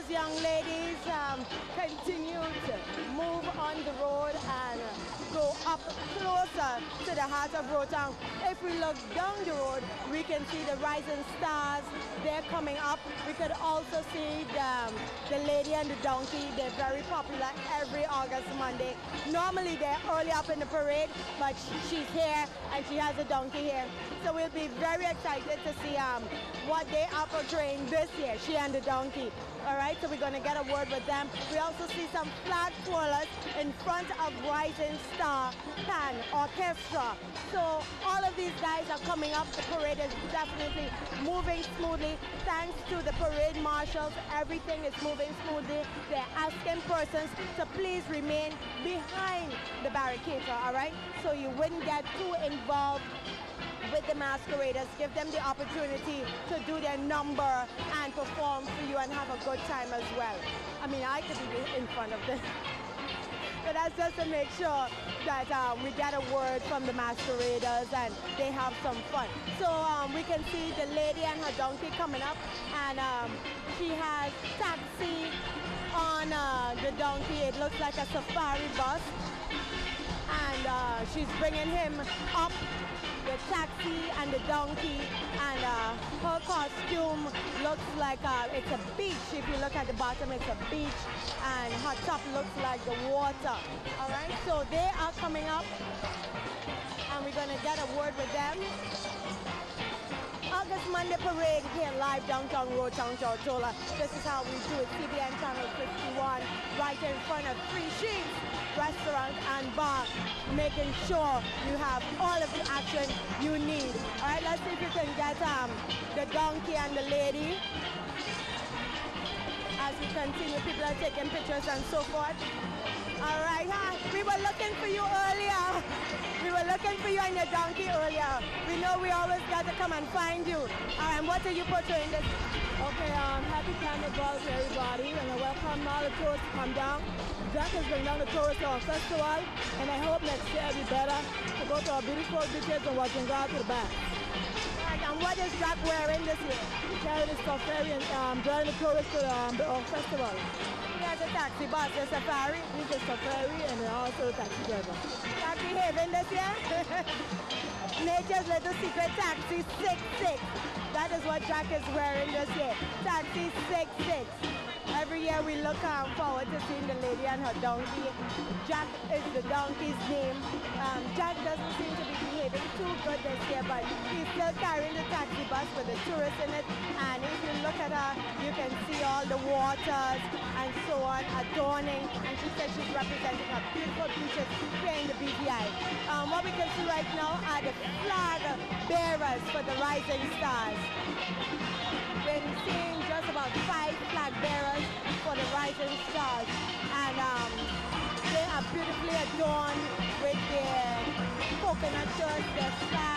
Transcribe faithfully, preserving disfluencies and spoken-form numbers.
those young ladies um, continue to move on the road and go up closer to the heart of Rotown. If we look down the road, we can see the rising stars. They're coming up. We could also see the, um, the lady and the donkey. They're very popular every August Monday. Normally they're early up in the parade, but she's here and she has a donkey here. So we'll be very excited to see um, what they are portraying this year, she and the donkey. All right, so we're going to get a word with them. We also see some flag twirlers in front of Rising Star Pan Orchestra. So all of these guys are coming up. The parade is definitely moving smoothly. Thanks to the parade marshals, everything is moving smoothly. They're asking persons to please remain behind the barricade, all right? So you wouldn't get too involved with the masqueraders. Give them the opportunity to do their number and perform for you and have a good time as well. I mean, I could be in front of them. But that's just to make sure that um, we get a word from the masqueraders and they have some fun. So um, we can see the lady and her donkey coming up, and um, she has taxi on uh, the donkey. It looks like a safari bus, and uh, she's bringing him up the taxi and the donkey, and uh, her costume looks like uh, it's a beach. If you look at the bottom, it's a beach, and her top looks like the water. All right, so they are coming up, and we're gonna get a word with them. August Monday Parade here live downtown Rotown, Tortola. This is how we do it. C B N Channel fifty-one, right in front of Three Sheets Restaurant and Bar, making sure you have all of the action you need. All right, let's see if you can get um, the donkey and the lady. As we continue, people are taking pictures and so forth. All right, huh? We were looking for you earlier. We were looking for you and your donkey earlier. We know we always got to come and find you. All right, and what are you portraying this? Okay, um, happy carnival to everybody, and I welcome all the tourists to come down. Jack has been down the tourist uh, festival, and I hope next year will be better to go to our beautiful beaches and watching God to the back. All right, and what is Jack wearing this year? Carrying the safari and um, driving the tourists to the um, the, uh, festival. He has a taxi bus, a safari. He's a safari and also a taxi driver. Jack behaving this year? Nature's Little Secret Taxi six six. That is what Jack is wearing this year. Taxi six six. Every year we look um, forward to seeing the lady and her donkey. Jack is the donkey's name. Um, Jack doesn't seem to be behaving too good this year, but he's still carrying the taxi bus with the tourists in it. And if you look at her, you can see all the waters and so on adorning. And she said she's representing her beautiful beaches here in the B V I. Um, what we can see right now are the flag bearers for the Rising Stars. We're seeing just about five flag bearers for the Rising Stars, and um, they are beautifully adorned with their coconut shirts, their flag,